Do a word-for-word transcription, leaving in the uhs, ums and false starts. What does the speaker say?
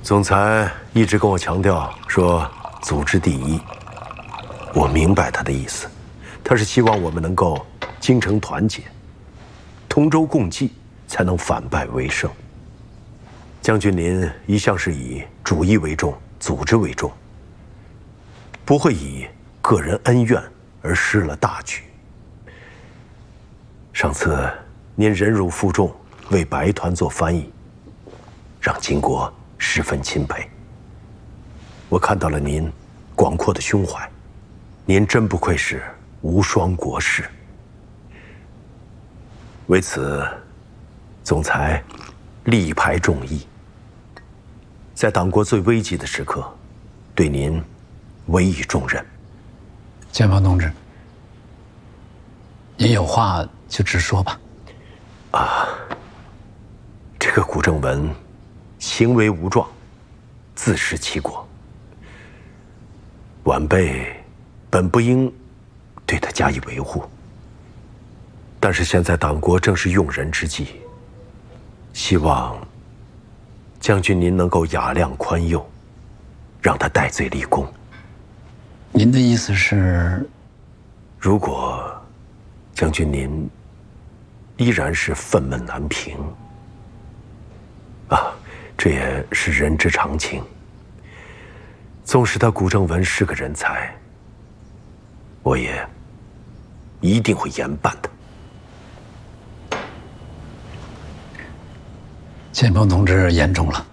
总裁一直跟我强调说组织第一，我明白他的意思，他是希望我们能够精诚团结，同舟共济，才能反败为胜。将军您一向是以主义为重，组织为重，不会以个人恩怨而失了大局。上次您忍辱负重，为白团做翻译，让金国十分钦佩。我看到了您广阔的胸怀，您真不愧是无双国士。为此，总裁力排众议，在党国最危急的时刻，对您委以重任。 建邦同志，您有话就直说吧。 啊，这个古正文行为无状，自食其果。晚辈本不应对他加以维护，但是现在党国正是用人之际，希望将军您能够雅量宽宥，让他戴罪立功。 您的意思是， 如果将军您依然是愤懑难平，啊，这也是人之常情。纵使他古正文是个人才，我也一定会严办的。 建邦同志言重了。